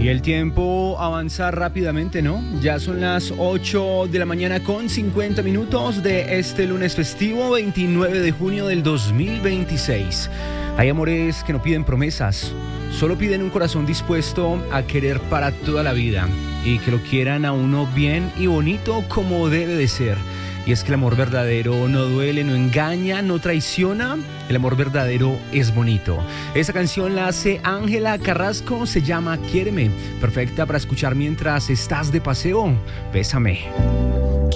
Y el tiempo avanza rápidamente, ¿no? Ya son las 8 de la mañana con 50 minutos de este lunes festivo 29 de junio del 2026. Hay amores que no piden promesas, solo piden un corazón dispuesto a querer para toda la vida y que lo quieran a uno bien y bonito como debe de ser. Y es que el amor verdadero no duele, no engaña, no traiciona. El amor verdadero es bonito. Esa canción la hace Ángela Carrasco, se llama Quiéreme. Perfecta para escuchar mientras estás de paseo. Bésame.